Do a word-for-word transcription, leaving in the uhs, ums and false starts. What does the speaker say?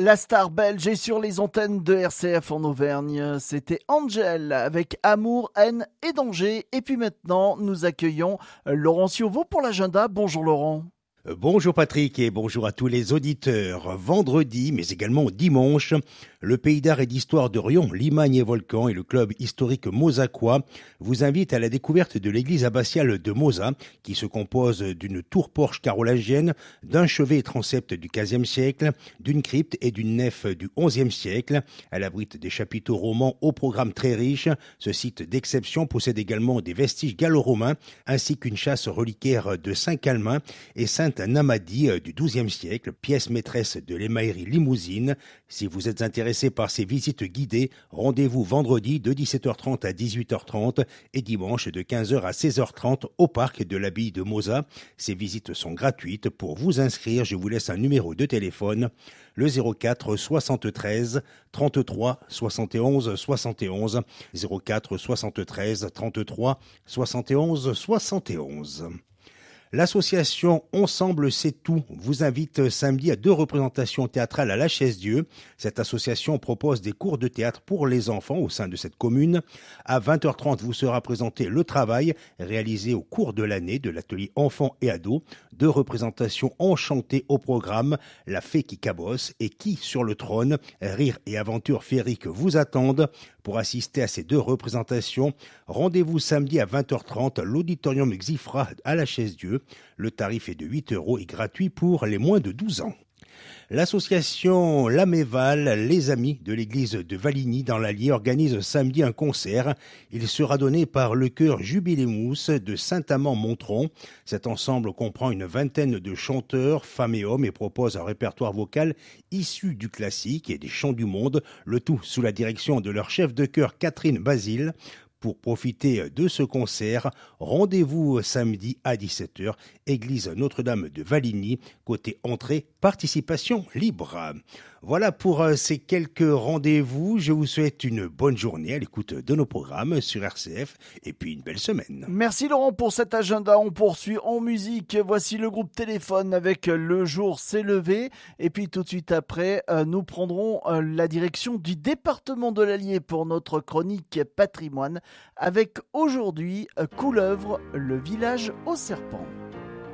La star belge est sur les antennes de R C F en Auvergne. C'était Angel avec Amour, haine et danger. Et puis maintenant, nous accueillons Laurent Ciovo pour l'agenda. Bonjour Laurent. Bonjour Patrick et bonjour à tous les auditeurs. Vendredi, mais également dimanche, le Pays d'art et d'histoire de Riom, Limagne et Volcan et le club historique mosaquois vous invitent à la découverte de l'église abbatiale de Mosa, qui se compose d'une tour-porche carolingienne, d'un chevet et transept du quinzième siècle, d'une crypte et d'une nef du onzième siècle. Elle abrite des chapiteaux romans au programme très riche. Ce site d'exception possède également des vestiges gallo-romains, ainsi qu'une chasse reliquaire de Saint-Calmin et Sainte-Namadi du douzième siècle, pièce maîtresse de l'émaillerie limousine. Si vous êtes intéressé par ces visites guidées, rendez-vous vendredi de dix-sept heures trente à dix-huit heures trente et dimanche de quinze heures à seize heures trente au parc de l'abbaye de Mosa. Ces visites sont gratuites. Pour vous inscrire, je vous laisse un numéro de téléphone, le zéro quatre soixante-treize trente-trois soixante et onze soixante et onze, zéro quatre soixante-treize trente-trois soixante et onze soixante et onze. L'association Ensemble c'est tout vous invite samedi à deux représentations théâtrales à la Chaise-Dieu. Cette association propose des cours de théâtre pour les enfants au sein de cette commune. À vingt heures trente, vous sera présenté Le Travail, réalisé au cours de l'année de l'atelier enfants et ados. Deux représentations enchantées au programme, La Fée qui cabosse et Qui sur le trône. Rire et aventure féerique vous attendent. Pour assister à ces deux représentations, rendez-vous samedi à vingt heures trente à l'auditorium Xifra à la Chaise-Dieu. Le tarif est de huit euros et gratuit pour les moins de douze ans. L'association Laméval, les amis de l'église de Valigny dans l'Allier, organise samedi un concert. Il sera donné par le chœur Jubilémousse de Saint-Amand-Montron. Cet ensemble comprend une vingtaine de chanteurs, femmes et hommes, et propose un répertoire vocal issu du classique et des chants du monde, le tout sous la direction de leur chef de chœur Catherine Basile. Pour profiter de ce concert, rendez-vous samedi à dix-sept heures, église Notre-Dame de Valigny, côté entrée, participation libre. Voilà pour ces quelques rendez-vous. Je vous souhaite une bonne journée à l'écoute de nos programmes sur R C F et puis une belle semaine. Merci Laurent pour cet agenda. On poursuit en musique. Voici le groupe Téléphone avec Le jour s'est levé. Et puis tout de suite après, nous prendrons la direction du département de l'Allier pour notre chronique patrimoine avec aujourd'hui Couleuvre, le village au serpent.